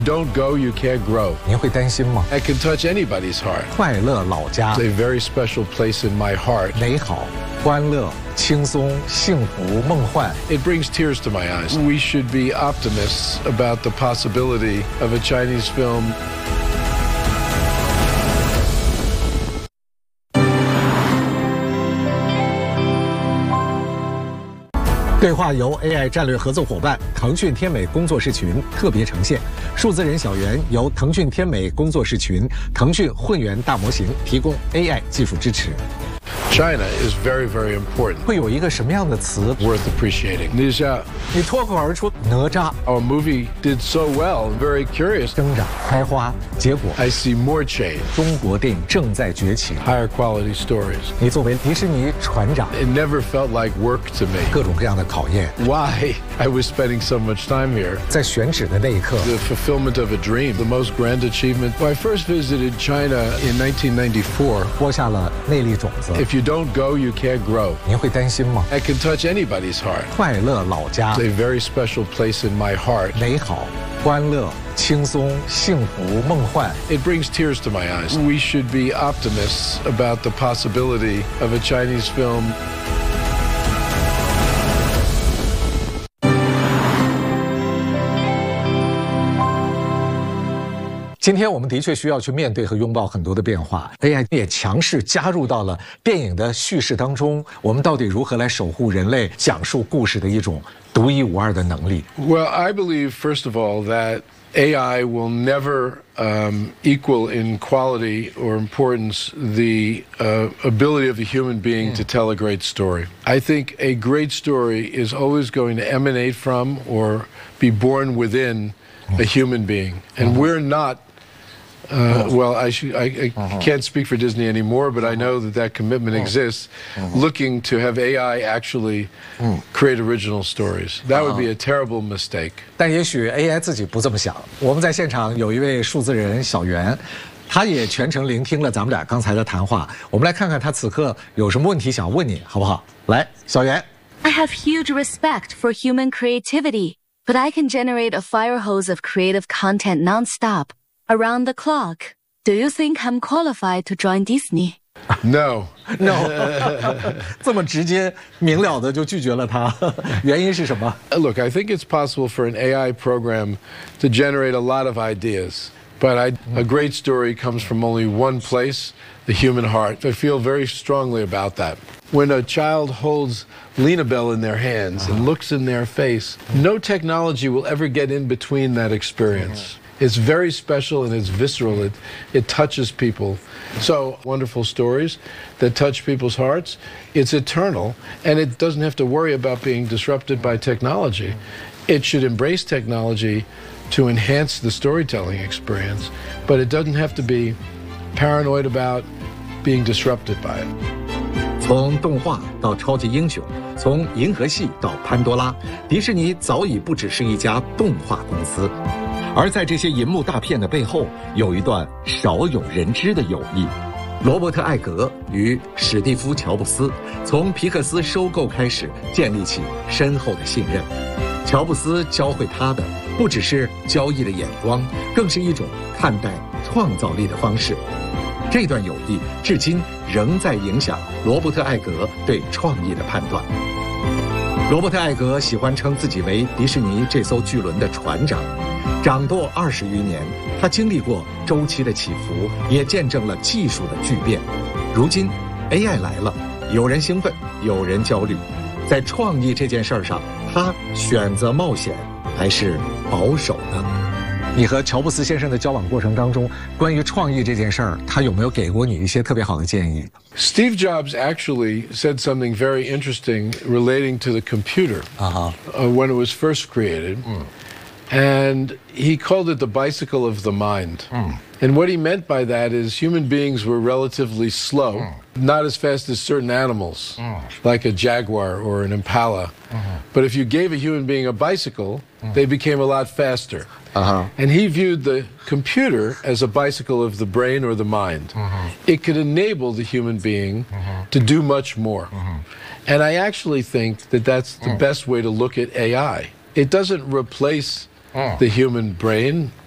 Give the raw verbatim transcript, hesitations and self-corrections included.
Don't go, you can't grow. 您会担心吗？ I can touch anybody's heart. 快乐老家 It's a very special place in my heart. 美好、欢乐、轻松、幸福、梦幻。 It brings tears to my eyes. We should be optimists about the possibility of a Chinese film. 对话由 A I 战略合作伙伴腾讯天美工作室群特别呈现，数字人小圆由腾讯天美工作室群、腾讯混元大模型提供 A I 技术支持。China is very, very important. 会有一个什么样的词 worth appreciating? 你脱口而出哪吒。Our movie did so well. Very curious. 生长开花，结果 I see more change. 中国电影正在崛起。Higher quality stories. 你作为迪士尼船长 It never felt like work to me. 各种各样的考验。Why I was spending so much time here? 在选址的那一刻 The fulfillment of a dream. The most grand achievement. When I first visited China in nineteen ninety-four. 播下了内力种子。If you don't go, you can't grow. 您会担心吗？ I can touch anybody's heart. 快乐老家 It's a very special place in my heart. 美好、欢乐、轻松、幸福、梦幻。It brings tears to my eyes. We should be optimists about the possibility of a Chinese film. 今天我们的确需要去面对和拥抱很多的变化 ，A I 也强势加入到了电影的叙事当中。我们到底如何来守护人类讲述故事的一种独一无二的能力 ？Well, I believe first of all that A I will never um, equal in quality or importance the uh, ability of the human being to tell a great story. I think a great story is always going to emanate from or be born within a human being, and we're not. Uh, well, I, should, I, I can't speak for Disney anymore, but I know that that commitment exists, looking to have A I actually create original stories. That would be a terrible mistake. 但也许 A I 自己不这么想。我们在现场有一位数字人小袁，他也全程聆听了咱们俩刚才的谈话。我们来看看他此刻有什么问题想问你，好不好？来，小袁。 I have huge respect for human creativity, but I can generate a fire hose of creative content nonstop. Around the clock. Do you think I'm qualified to join Disney? No. No. 这么直接明了的就拒绝了他，原因是什么？ Look, I think it's possible for an A I program to generate a lot of ideas, but I, a great story comes from only one place, the human heart. I feel very strongly about that. When a child holds Lena Bell in their hands and looks in their face, no technology will ever get in between that experience. It's very special and it's visceral. It, it touches people. So, wonderful stories that touch people's hearts. It's eternal, and it doesn't have to worry about being disrupted by technology. It should embrace technology to enhance the storytelling experience, but it doesn't have to be paranoid about being disrupted by it. 从动画到超级英雄，从银河系到潘多拉，迪士尼早已不只是一家动画公司。而在这些银幕大片的背后，有一段少有人知的友谊。罗伯特·艾格与史蒂夫·乔布斯从皮克斯收购开始建立起深厚的信任。乔布斯教会他的不只是交易的眼光，更是一种看待创造力的方式。这段友谊至今仍在影响罗伯特·艾格对创意的判断。罗伯特·艾格喜欢称自己为迪士尼这艘巨轮的船长。掌舵二十余年，他经历过周期的起伏，也见证了技术的巨变。如今 A I 来了，有人兴奋，有人焦虑。在创意这件事上，他选择冒险还是保守呢？你和乔布斯先生的交往过程当中，关于创意这件事儿，他有没有给过你一些特别好的建议？ Steve Jobs actually said something very interesting relating to the computer uh-huh. uh, when it was first created. Mm. And he called it the bicycle of the mind. Mm. And what he meant by that is human beings were relatively slow, mm. not as fast as certain animals, mm. like a jaguar or an impala. Mm-hmm. But if you gave a human being a bicycle, mm. they became a lot faster. Uh-huh. And he viewed the computer as a bicycle of the brain or the mind. Mm-hmm. It could enable the human being mm-hmm. to do much more. Mm-hmm. And I actually think that that's the mm. best way to look at A I. It doesn't replace the human brain,